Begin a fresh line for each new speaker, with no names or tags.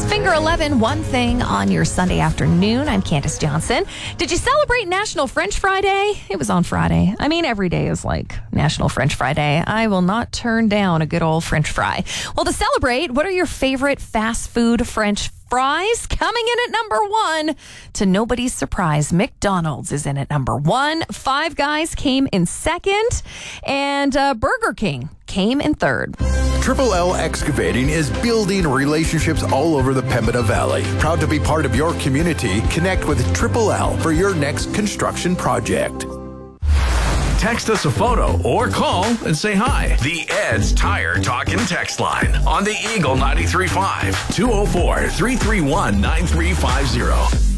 Finger 11, one thing on your Sunday afternoon. I'm Candace Johnson. Did you celebrate National French Fry Day? It was on Friday. I mean, every day is like National French Fry Day. I will not turn down a good old French fry. Well, to celebrate, what are your favorite fast food French fries? Coming in at number one, to nobody's surprise, McDonald's is in at number one. Five Guys came in second, and Burger King came in third.
Triple L Excavating is building relationships all over the Pembina Valley. Proud to be part of your community. Connect with Triple L for your next construction project.
Text us a photo or call and say hi. The Ed's Tire Talk and Text line on the Eagle 93.5 204-331-9350.